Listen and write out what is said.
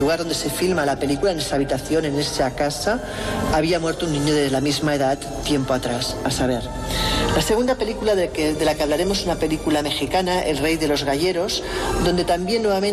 lugar donde se filma la película, en esa habitación, en esa casa, había muerto un niño de la misma edad tiempo atrás, a saber. La segunda película de la que hablaremos es una película mexicana, El Rey de los Galleros, donde también nuevamente